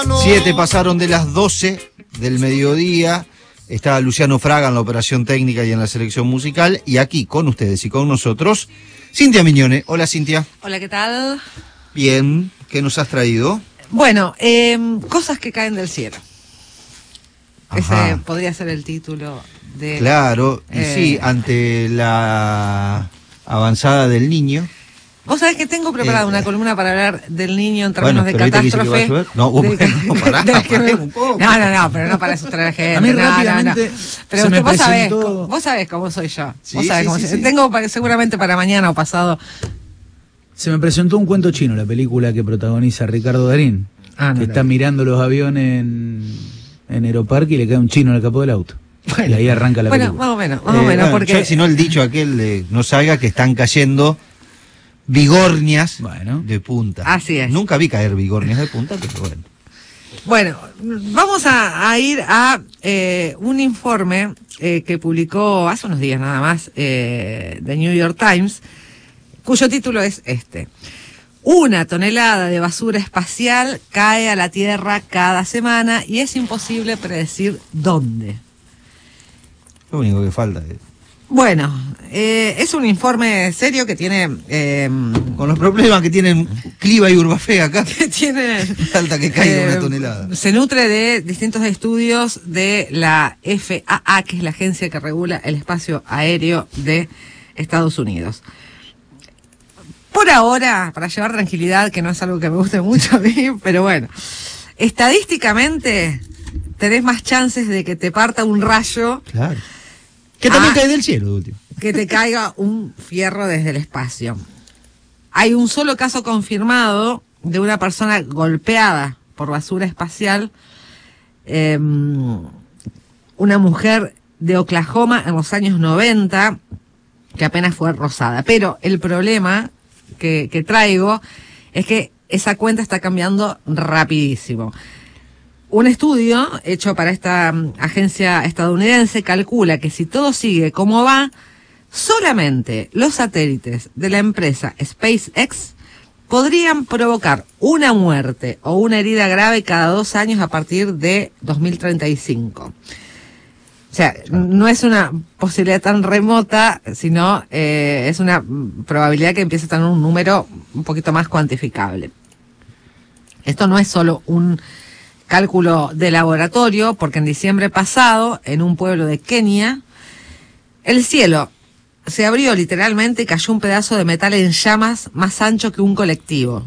7 pasaron de las 12 del mediodía. Está Luciano Fraga en la operación técnica y en la selección musical. Y aquí con ustedes y con nosotros, Cintia Mignone. Hola, Cintia. Hola, ¿qué tal? Bien, ¿qué nos has traído? Bueno, cosas que caen del cielo. Ajá. Ese podría ser el título de... Claro, y sí, ante la avanzada del niño. Vos sabés que tengo preparada una columna para hablar del niño en términos de catástrofe. No, pará, un poco. No, pero no para asustar a la gente. A mí rápidamente Pero se me vos presentó... sabés cómo soy yo. Sí, vos sabés cómo soy. Tengo seguramente para mañana o pasado. Se me presentó un cuento chino, la película que protagoniza Ricardo Darín, que está mirando los aviones en Aeroparque y le cae un chino en el capó del auto. Bueno, y ahí arranca la película. Más o menos, porque... Si no, el dicho aquel de no salga que están cayendo bigornias de punta. Así es. Nunca vi caer bigornias de punta, pero bueno. Bueno, vamos a ir a un informe que publicó hace unos días nada más The New York Times, cuyo título es este: 1 tonelada de basura espacial cae a la Tierra cada semana y es imposible predecir dónde. Lo único que falta es... Bueno, es un informe serio que tiene... con los problemas que tienen Cliva y Urbafé acá, que tiene... falta que caiga 1 tonelada. Se nutre de distintos estudios de la FAA, que es la agencia que regula el espacio aéreo de Estados Unidos. Por ahora, para llevar tranquilidad, que no es algo que me guste mucho a mí, pero bueno, estadísticamente tenés más chances de que te parta un rayo... Claro. Que también cae del cielo, de último. Que te caiga un fierro desde el espacio. Hay un solo caso confirmado de una persona golpeada por basura espacial, una mujer de Oklahoma en los años 90, que apenas fue rozada. Pero el problema que traigo es que esa cuenta está cambiando rapidísimo. Un estudio hecho para esta agencia estadounidense calcula que si todo sigue como va, solamente los satélites de la empresa SpaceX podrían provocar una muerte o una herida grave cada 2 años a partir de 2035. O sea, no es una posibilidad tan remota, sino es una probabilidad que empieza a tener un número un poquito más cuantificable. Esto no es solo un cálculo de laboratorio, porque en diciembre pasado, en un pueblo de Kenia, el cielo se abrió literalmente y cayó un pedazo de metal en llamas más ancho que un colectivo.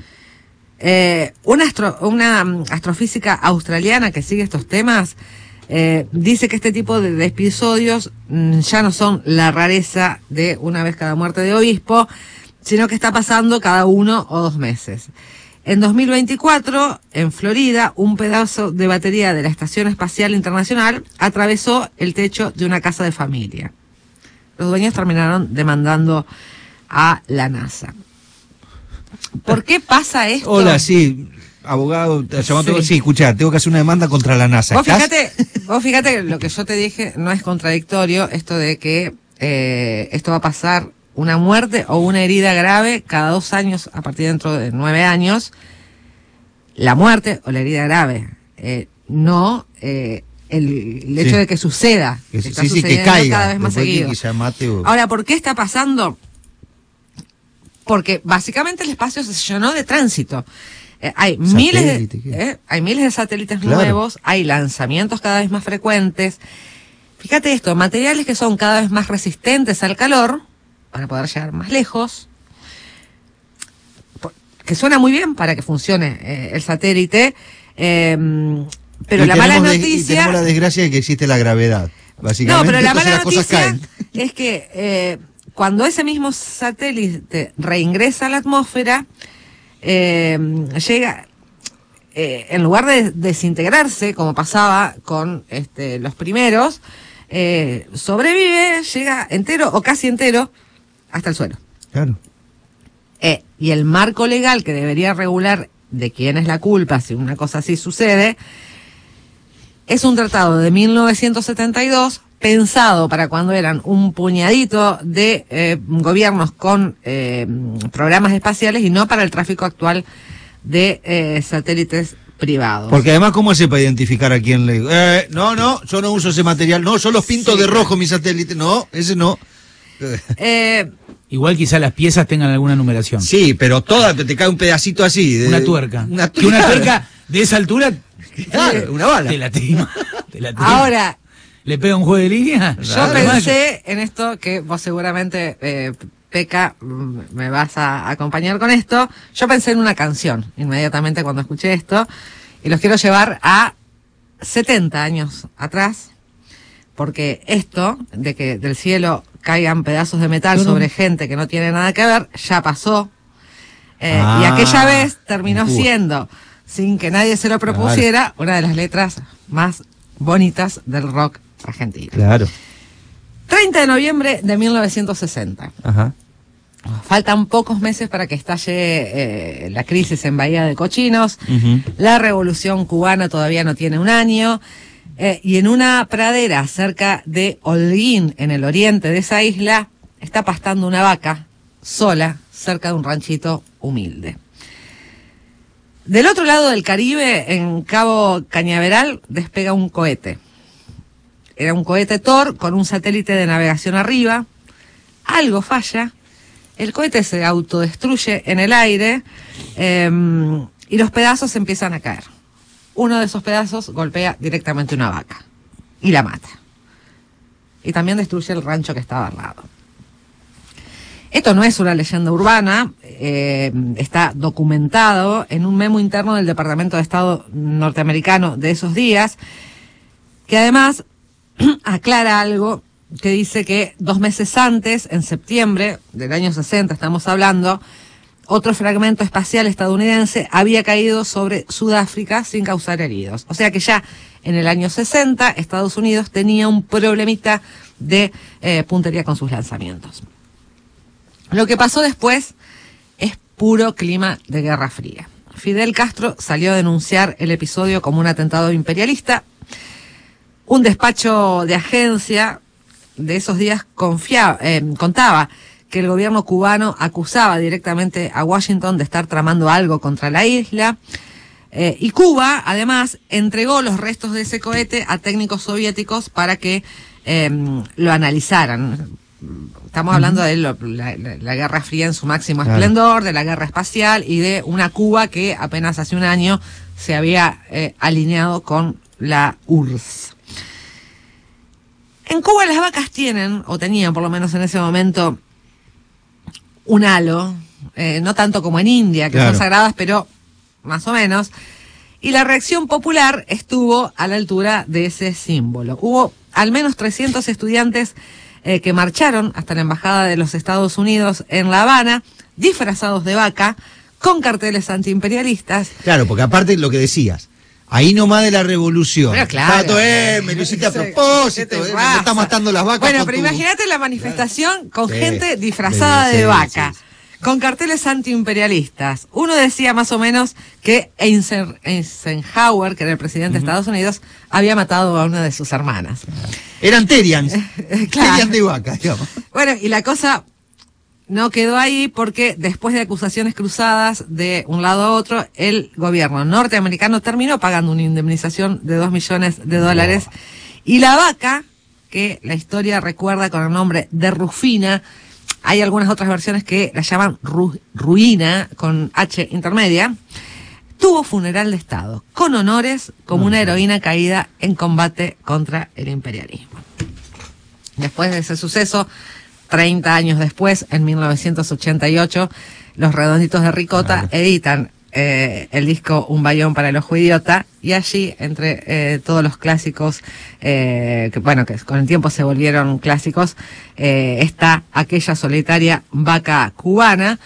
Una astrofísica australiana que sigue estos temas dice que este tipo de episodios ya no son la rareza de una vez cada muerte de obispo, sino que está pasando cada 1 o 2 meses. En 2024, en Florida, un pedazo de batería de la Estación Espacial Internacional atravesó el techo de una casa de familia. Los dueños terminaron demandando a la NASA. ¿Por qué pasa esto? Hola, sí, abogado, sí, escuchá, tengo que hacer una demanda contra la NASA. Vos fíjate que lo que yo te dije no es contradictorio, esto de que esto va a pasar, una muerte o una herida grave cada 2 años a partir dentro de 9 años. La muerte o la herida grave, no el hecho de que suceda. Que caiga cada vez más seguido. Ahora, ¿por qué está pasando? Porque básicamente el espacio se llenó de tránsito. Hay miles de satélites nuevos, hay lanzamientos cada vez más frecuentes. Fíjate esto, materiales que son cada vez más resistentes al calor, para poder llegar más lejos, que suena muy bien para que funcione el satélite, pero la mala noticia... tenemos la desgracia de que existe la gravedad, básicamente. No, pero la mala noticia es que cuando ese mismo satélite reingresa a la atmósfera, llega, en lugar de desintegrarse, como pasaba con los primeros, sobrevive, llega entero o casi entero hasta el suelo. Claro. Y el marco legal que debería regular de quién es la culpa si una cosa así sucede, es un tratado de 1972 pensado para cuando eran un puñadito de gobiernos con programas espaciales y no para el tráfico actual de satélites privados. Porque además, ¿cómo hace para identificar a quién le... no, yo no uso ese material, no, yo los pinto de rojo mis satélites, no, ese no. Igual quizá las piezas tengan alguna numeración. Sí, pero todas, te cae un pedacito así. Una tuerca. Que una tuerca de esa altura... Claro, una bala. Te la tima. Ahora... ¿Le pega un juego de línea? Yo pensé en esto, que vos seguramente, Peca, me vas a acompañar con esto. Yo pensé en una canción inmediatamente cuando escuché esto, y los quiero llevar a 70 años atrás, porque esto de que del cielo caigan pedazos de metal sobre gente que no tiene nada que ver, ya pasó. Y aquella vez terminó siendo, sin que nadie se lo propusiera, una de las letras más bonitas del rock argentino. Claro. 30 de noviembre de 1960. Ajá. Faltan pocos meses para que estalle la crisis en Bahía de Cochinos. La revolución cubana todavía no tiene un año. Y en una pradera cerca de Holguín, en el oriente de esa isla, está pastando una vaca sola cerca de un ranchito humilde. Del otro lado del Caribe, en Cabo Cañaveral, despega un cohete. Era un cohete Thor con un satélite de navegación arriba. Algo falla. El cohete se autodestruye en el aire y los pedazos empiezan a caer. Uno de esos pedazos golpea directamente una vaca y la mata. Y también destruye el rancho que estaba al lado. Esto no es una leyenda urbana, está documentado en un memo interno del Departamento de Estado norteamericano de esos días, que además aclara algo que dice que 2 meses antes, en septiembre del año 60, estamos hablando, otro fragmento espacial estadounidense había caído sobre Sudáfrica sin causar heridos. O sea que ya en el año 60 Estados Unidos tenía un problemita de puntería con sus lanzamientos. Lo que pasó después es puro clima de Guerra Fría. Fidel Castro salió a denunciar el episodio como un atentado imperialista. Un despacho de agencia de esos días contaba que el gobierno cubano acusaba directamente a Washington de estar tramando algo contra la isla. Y Cuba, además, entregó los restos de ese cohete a técnicos soviéticos para que lo analizaran. Estamos hablando de la Guerra Fría en su máximo esplendor, de la guerra espacial y de una Cuba que apenas hace un año se había alineado con la URSS. En Cuba las vacas tienen, o tenían por lo menos en ese momento, un halo, no tanto como en India, que son sagradas, pero más o menos. Y la reacción popular estuvo a la altura de ese símbolo. Hubo al menos 300 estudiantes que marcharon hasta la Embajada de los Estados Unidos en La Habana, disfrazados de vaca, con carteles antiimperialistas. Claro, porque aparte lo que decías, ahí nomás de la revolución. Pero claro. Me lo hiciste a propósito, me está matando las vacas. Bueno, pero imagínate la manifestación con gente disfrazada de vaca, con carteles antiimperialistas. Uno decía más o menos que Eisenhower, que era el presidente de Estados Unidos, había matado a una de sus hermanas. Eran Terians. Terians de vaca, digamos. Bueno, y la cosa no quedó ahí porque después de acusaciones cruzadas de un lado a otro, el gobierno norteamericano terminó pagando una indemnización de $2 millones. Y la vaca, que la historia recuerda con el nombre de Rufina, hay algunas otras versiones que la llaman Ruina, con H intermedia, tuvo funeral de Estado, con honores como una heroína caída en combate contra el imperialismo. Después de ese suceso, 30 años después, en 1988, los Redonditos de Ricota editan el disco Un Bayón para el Ojo Idiota, y allí, entre todos los clásicos, que con el tiempo se volvieron clásicos, está aquella solitaria vaca cubana.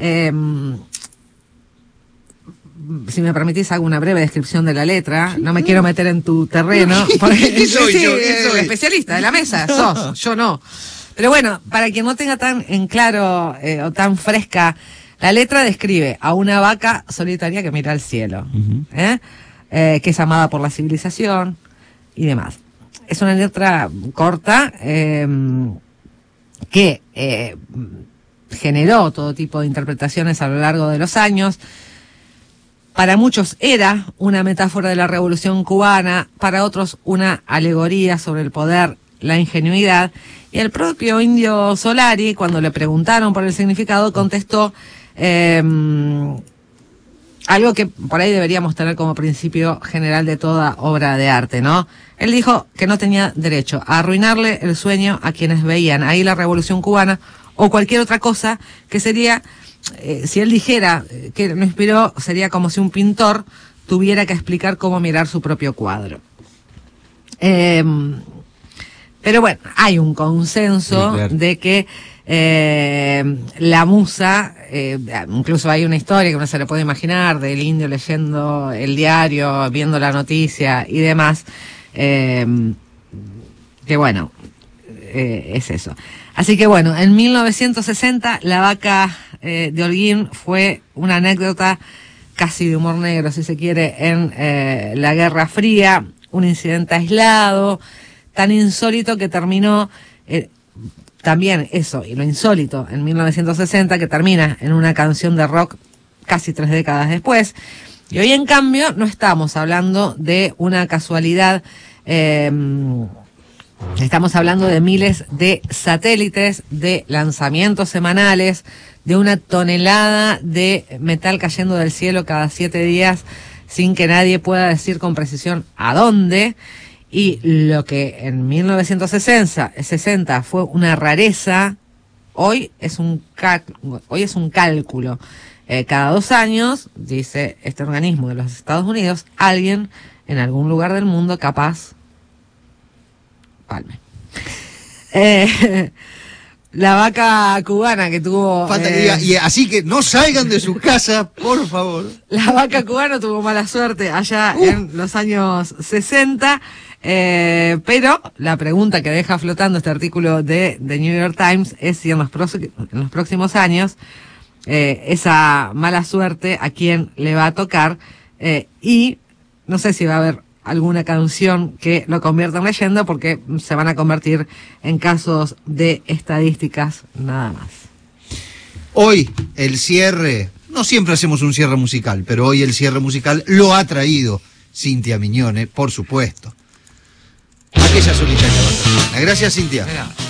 Si me permitís, hago una breve descripción de la letra. No me quiero meter en tu terreno. Porque, ¿Qué soy yo? el especialista de la mesa sos, yo no. Pero bueno, para quien no tenga tan en claro o tan fresca, la letra describe a una vaca solitaria que mira al cielo, que es amada por la civilización y demás. Es una letra corta que generó todo tipo de interpretaciones a lo largo de los años. Para muchos era una metáfora de la Revolución Cubana, para otros una alegoría sobre el poder, la ingenuidad, y el propio Indio Solari, cuando le preguntaron por el significado, contestó algo que por ahí deberíamos tener como principio general de toda obra de arte, ¿no? Él dijo que no tenía derecho a arruinarle el sueño a quienes veían ahí la Revolución Cubana o cualquier otra cosa que sería, si él dijera que lo inspiró, sería como si un pintor tuviera que explicar cómo mirar su propio cuadro. Pero bueno, hay un consenso, sí, claro, de que la musa, incluso hay una historia que uno se le puede imaginar del indio leyendo el diario, viendo la noticia y demás, que bueno, es eso. Así que bueno, en 1960 la vaca de Holguín fue una anécdota casi de humor negro, si se quiere, en la Guerra Fría, un incidente aislado, tan insólito que terminó... también eso, y lo insólito, en 1960, que termina en una canción de rock casi 3 décadas después. Y hoy, en cambio, no estamos hablando de una casualidad, estamos hablando de miles de satélites, de lanzamientos semanales, de una tonelada de metal cayendo del cielo cada 7 días, sin que nadie pueda decir con precisión a dónde. Y lo que en 1960 fue una rareza, hoy es un cálculo. Cada 2 años, dice este organismo de los Estados Unidos, alguien en algún lugar del mundo capaz... Palme. La vaca cubana que tuvo... y así que no salgan de su casa, por favor. La vaca cubana tuvo mala suerte allá en los años 60... pero la pregunta que deja flotando este artículo de The New York Times es si en los próximos años esa mala suerte a quién le va a tocar, y no sé si va a haber alguna canción que lo convierta en leyenda, porque se van a convertir en casos de estadísticas nada más. Hoy el cierre, no siempre hacemos un cierre musical, pero hoy el cierre musical lo ha traído Cintia Mignone, por supuesto. Aquella solitaria. Gracias, Cintia.